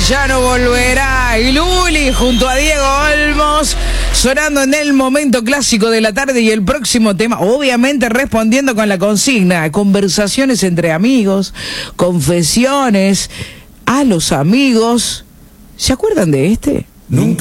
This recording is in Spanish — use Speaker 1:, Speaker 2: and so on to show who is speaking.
Speaker 1: ya no volverá. Y Luli junto a Diego Olmos, sonando en el momento clásico de la tarde. Y el próximo tema, obviamente respondiendo con la consigna: conversaciones entre amigos, confesiones a los amigos. ¿Se acuerdan de este?
Speaker 2: Nunca.